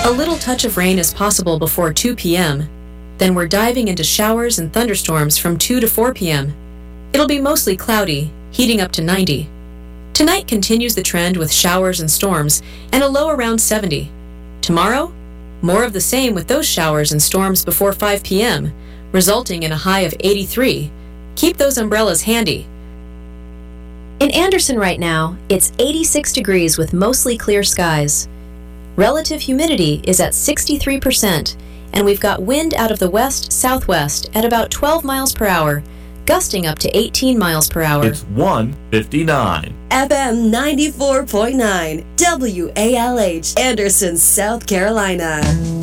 A little touch of rain is possible before 2 p.m. Then we're diving into showers and thunderstorms from 2 to 4 p.m. It'll be mostly cloudy, heating up to 90. Tonight continues the trend with showers and storms and a low around 70. Tomorrow, more of the same with those showers and storms before 5 p.m., resulting in a high of 83. Keep those umbrellas handy. In Anderson right now, it's 86 degrees with mostly clear skies. Relative humidity is at 63%, and we've got wind out of the west-southwest at about 12 miles per hour, gusting up to 18 miles per hour. It's 1:59. FM 94.9, WALH, Anderson, South Carolina.